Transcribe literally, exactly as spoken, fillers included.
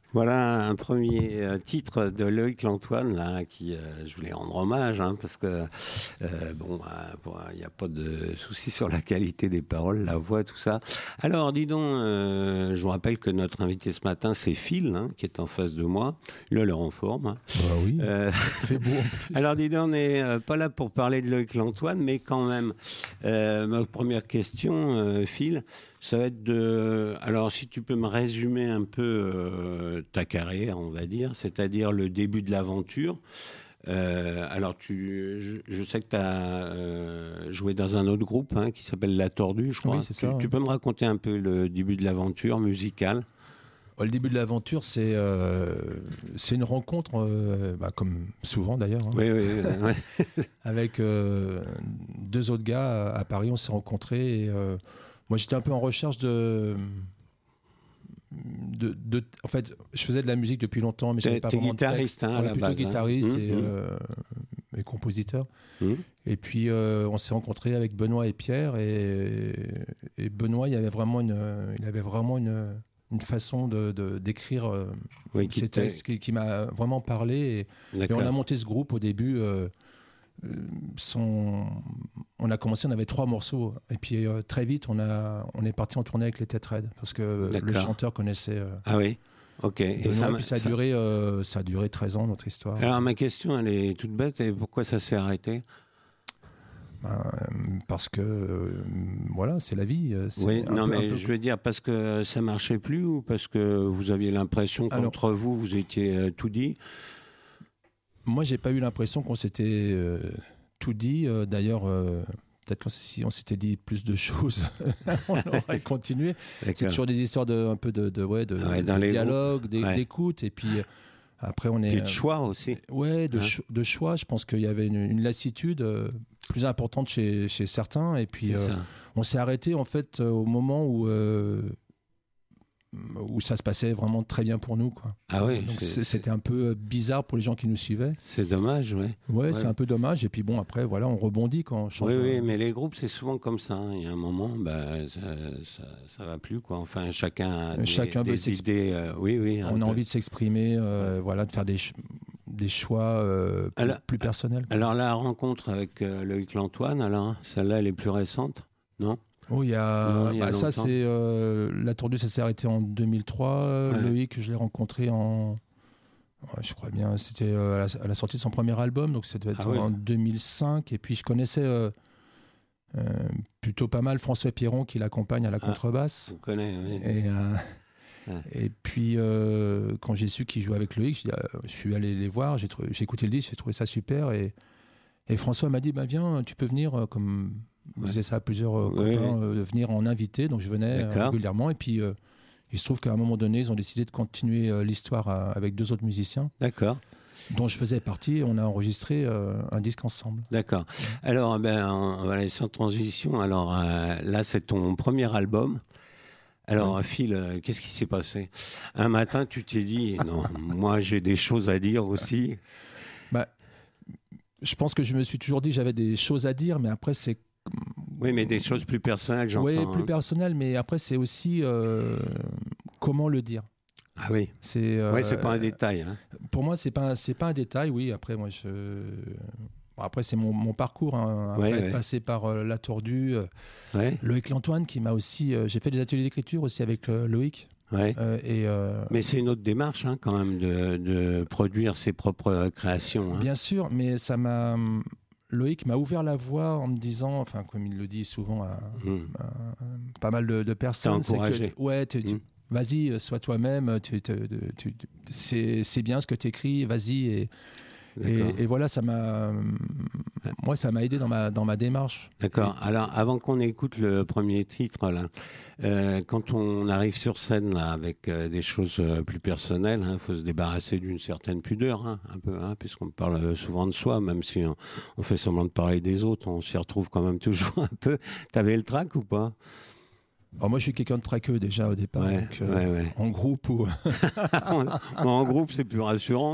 Voilà un premier euh, titre de Loïc Lantoine là, qui euh, je voulais rendre hommage hein, parce que euh, bon, il n'y a pas de souci sur la qualité des paroles, la voix, tout ça. Alors, dis donc, euh, je vous rappelle que notre invité ce matin, c'est Phil, hein, qui est en face de moi. Il a l'air en forme. Hein. Bah oui. Euh... C'est beau. Alors, dis donc, on n'est euh, pas là pour parler de Loïc Lantoine, mais quand même, euh, ma première question, euh, Phil. Ça va être de... Alors, si tu peux me résumer un peu euh, ta carrière, on va dire, c'est-à-dire le début de l'aventure. Euh, alors, tu, je, je sais que tu as euh, joué dans un autre groupe hein, qui s'appelle La Tordue, je crois. Oui, c'est tu, ça. Tu peux me raconter un peu le début de l'aventure musicale ? Le début de l'aventure, c'est euh, c'est une rencontre, euh, bah, comme souvent d'ailleurs, hein, oui, oui, oui, ouais. avec euh, deux autres gars à, à Paris. On s'est rencontrés. Et, euh, moi, j'étais un peu en recherche de, de, de. En fait, je faisais de la musique depuis longtemps, mais je n'avais pas vraiment de texte. T'es guitariste, hein, à ouais, la plutôt base. guitariste Hein. et, Mmh, euh, et compositeur. Mmh. Et puis, euh, on s'est rencontrés avec Benoît et Pierre. Et, et Benoît, il avait vraiment une, il avait vraiment une, une façon de, de, d'écrire euh, oui, ces textes qui, qui m'a vraiment parlé. Et, et on a monté ce groupe au début. Euh, son... On a commencé, on avait trois morceaux. Et puis, euh, très vite, on, a, on est parti en tournée avec les Têtes Raides. Parce que D'accord. le chanteur connaissait... Euh, ah oui. Ok. Et ça, puis ça, a ça... Duré, euh, ça a duré treize ans, notre histoire. Alors, ma question, elle est toute bête. Et pourquoi ça s'est arrêté ? Ben, parce que, euh, voilà, c'est la vie. C'est oui, non, peu, mais peu... je veux dire, parce que ça marchait plus ou parce que vous aviez l'impression qu'entre Alors, vous, vous étiez euh, tout dit ? Moi, j'ai pas eu l'impression qu'on s'était euh, tout dit. Euh, d'ailleurs, euh, peut-être que si on s'était dit plus de choses, on aurait continué. D'accord. C'est toujours des histoires de un peu de, de, ouais, de, ouais, de dialogue, des, ouais. d'écoute, et puis après on est. Et de choix aussi. Ouais, de, hein cho- de choix. Je pense qu'il y avait une, une lassitude euh, plus importante chez, chez certains, et puis euh, on s'est arrêté en fait au moment où. Euh, où ça se passait vraiment très bien pour nous, quoi. Ah oui. Donc c'est, c'était c'est... un peu bizarre pour les gens qui nous suivaient. C'est dommage, ouais. Ouais, ouais. c'est un peu dommage. Et puis bon, après, voilà, on rebondit quand on change. Oui, oui, mais les groupes, c'est souvent comme ça. Hein. Il y a un moment, bah, ça, ça, ça va plus, quoi. Enfin, chacun a des, chacun des idées. Euh, oui, oui. On a peu. envie de s'exprimer, euh, ouais. voilà, de faire des, ch- des choix euh, plus, alors, plus personnels. Quoi. Alors la rencontre avec euh, Loïc Lantoine, alors celle-là, elle est plus récente, non ? Oh, il y a, non, il y a bah, ça c'est euh, La Tordue, ça s'est arrêté en deux mille trois. Ouais. Loïc, je l'ai rencontré en, ouais, je crois bien, c'était euh, à, la, à la sortie de son premier album, donc ça devait être ah, en ouais. deux mille cinq. Et puis je connaissais euh, euh, plutôt pas mal François Pierron qui l'accompagne à la ah, contrebasse. On connaît, oui. Et, euh, ah. et puis euh, quand j'ai su qu'il jouait avec Loïc, je, euh, je suis allé les voir, j'ai, trouvé, j'ai écouté le disque, j'ai trouvé ça super. Et, et François m'a dit, bah, viens, tu peux venir euh, comme. Vous disiez ça à plusieurs euh, oui, copains, oui. Euh, venir en invité, donc je venais euh, régulièrement. Et puis, euh, il se trouve qu'à un moment donné, ils ont décidé de continuer euh, l'histoire à, avec deux autres musiciens. D'accord. Dont je faisais partie, et on a enregistré euh, un disque ensemble. D'accord. Alors, ben, on va aller sans transition. Alors, euh, là, c'est ton premier album. Alors, ouais. Phil, euh, qu'est-ce qui s'est passé ? Un matin, tu t'es dit, non, moi, j'ai des choses à dire aussi. Bah, je pense que je me suis toujours dit que j'avais des choses à dire, mais après, c'est oui, mais des choses plus personnelles, j'entends. Oui, plus hein. personnelles, mais après, c'est aussi euh, comment le dire. Ah oui. C'est. Euh, ouais, c'est pas un détail. Hein. Pour moi, c'est pas, c'est pas un détail. Oui, après, moi, je. Bon, après, c'est mon, mon parcours. Hein. Après, ouais, ouais. Passer par euh, La Tordue, euh, ouais. Loïc Lantoine, qui m'a aussi. Euh, j'ai fait des ateliers d'écriture aussi avec euh, Loïc. Ouais. Euh, et, euh, mais c'est une autre démarche, hein, quand même, de, de produire ses propres créations. Hein. Bien sûr, mais ça m'a. Loïc m'a ouvert la voie en me disant, enfin, comme il le dit souvent à, mmh. à, à pas mal de, de personnes, c'est encouragé. que ouais, tu, mmh. tu, vas-y, sois toi-même, tu, tu, tu, c'est, c'est bien ce que tu écris, vas-y. Et, et, et voilà, ça m'a, moi, ça m'a aidé dans ma, dans ma démarche. D'accord. Et, Alors, avant qu'on écoute le premier titre, là, euh, quand on arrive sur scène là, avec euh, des choses euh, plus personnelles, il hein, faut se débarrasser d'une certaine pudeur, hein, un peu, hein, puisqu'on parle souvent de soi, même si on, on fait semblant de parler des autres, on s'y retrouve quand même toujours un peu. T'avais le trac ou pas ? Alors moi, je suis quelqu'un de traqueux déjà au départ. Ouais, donc, euh, ouais, ouais. En groupe ou. en groupe, c'est plus rassurant, non ?